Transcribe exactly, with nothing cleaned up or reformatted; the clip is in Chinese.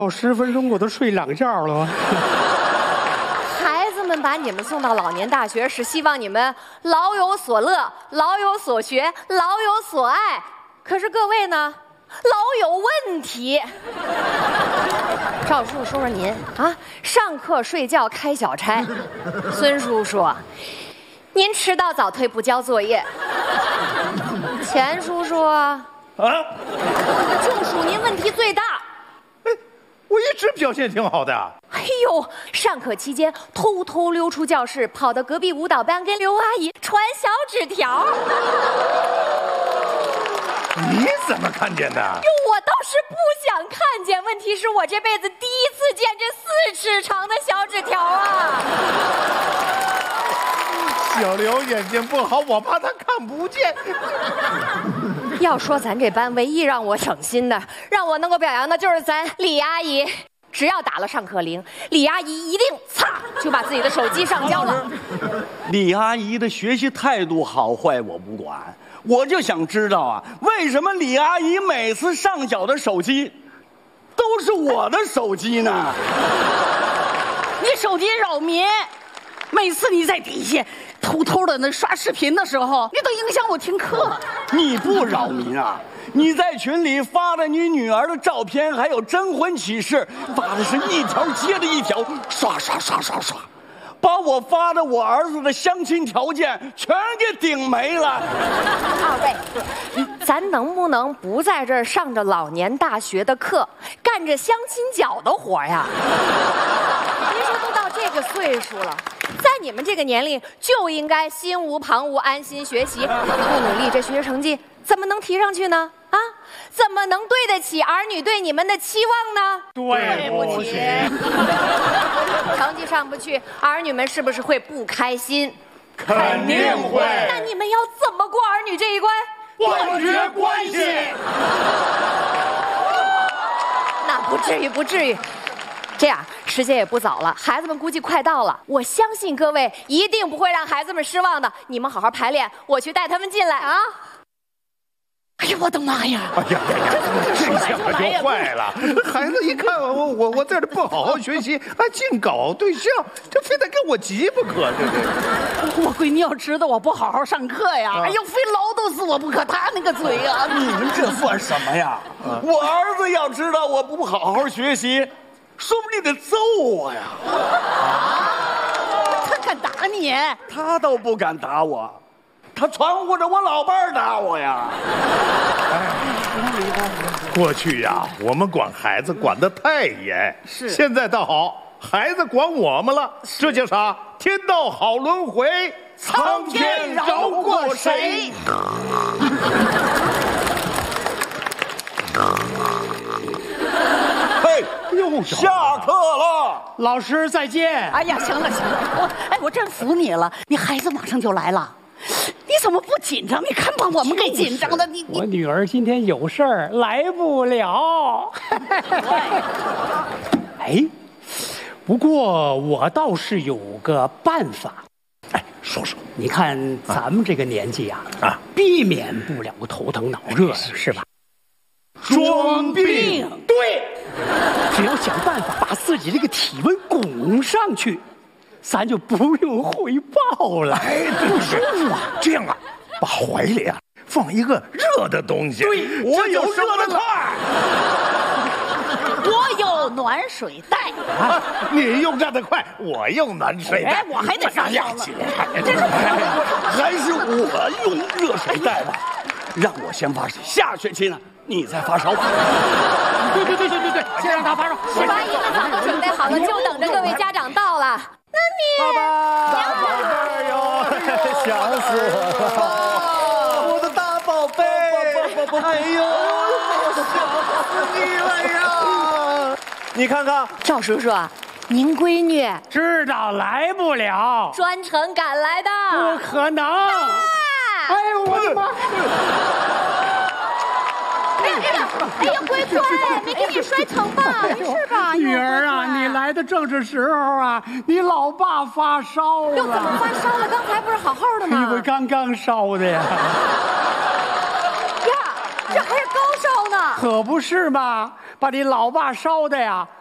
哦，十分钟我都睡懒觉了。 孩子们把你们送到老年大学，是希望你们老有所乐、老有所学、老有所爱。可是各位呢，老有问题。赵叔叔说说您啊，上课睡觉开小差。孙叔叔，您迟到早退不交作业。钱叔叔啊，就属您问题最大。 我一直表现挺好的。 哎呦，上课期间偷偷溜出教室，跑到隔壁舞蹈班跟刘阿姨传小纸条。 你怎么看见的？ 哟，我倒是不想看见，问题是我这辈子第一次见这四尺长的小纸条啊！ 小刘眼睛不好，我怕他看不见。 要说咱这班唯一让我省心的，让我能够表扬的就是咱李阿姨。只要打了上课铃，李阿姨一定擦就把自己的手机上交了。 李阿姨的学习态度好坏我不管，我就想知道啊，为什么李阿姨每次上缴的手机都是我的手机呢？ 你手机扰民，每次你在底下偷偷的那刷视频的时候，你都影响我听课。 你不扰民啊？你在群里发的你女儿的照片，还有征婚启事，发的是一条接着一条，刷刷刷刷刷，把我发的我儿子的相亲条件全给顶没了。 二位，咱能不能不在这儿上着老年大学的课，干着相亲角的活呀？别说都到这个岁数了，在你们这个年龄就应该心无旁骛，安心学习。不努力，这学习成绩怎么能提上去呢？啊，怎么能对得起儿女对你们的期望呢？ 对不起， 成绩上不去，儿女们是不是会不开心？ 肯定会。 那你们要怎么过儿女这一关？ 断绝关系。 那不至于，不至于。这样，时间也不早了，孩子们估计快到了。我相信各位一定不会让孩子们失望的。你们好好排练，我去带他们进来啊！ 哎呀，我的妈呀！ 哎呀呀呀，这下可就坏了。孩子一看我我我在这不好好学习，还净搞对象，这非得跟我急不可。这这， 我闺女要知道我不好好上课呀，啊、哎呦，非唠叨死我不可。她那个嘴呀、啊， 你们这算什么呀？啊、我儿子要知道我不好好学习，说不定得揍我呀！ 他敢打你？ 他倒不敢打我，他传呼着我老伴儿打我呀！ 哎，过去呀，我们管孩子管得太严，是现在倒好，孩子管我们了，这叫啥？天道好轮回，苍天饶过谁？ 嘿，又下课了， 老师再见。 哎呀，行了行了，我哎，我真服你了，你孩子马上就来了。你怎么不紧张？你看把我们给紧张的。你我女儿今天有事儿来不了。哎，不过我倒是有个办法。 哎，说说。 你看咱们这个年纪啊，啊，避免不了头疼脑热，是吧？ 装病。 对，只要想办法把自己这个体温拱上去。咱就不用汇报了。 哎，不是啊，这样啊，把怀里啊放一个热的东西。 对， 我有热的快， 我有暖水袋。 啊，你用热的快，我用暖水袋。 哎，我还得上药呢。 这是还是我用热水袋吧？让我先发烧，下学期呢你再发烧。 对对对对对对，先让他发烧。 十八姨们早都准备好了，就等着各位家长到了。那你， 爸爸，大宝贝哟，想死我了！我的大宝贝，哎呦，想死你了呀！你看看， 赵叔叔，您闺女知道来不了， 专程赶来的， 不可能！哎呦，我的妈！ 哎呀哎呀，哎呀，乖乖，没给你摔疼吧？没事吧？ 女儿啊，你来的正是时候啊！你老爸发烧了。 又怎么发烧了？刚才不是好好的吗？ 你不刚刚烧的呀？ 呀，这还是高烧呢。 可不是嘛！ 把你老爸烧的呀，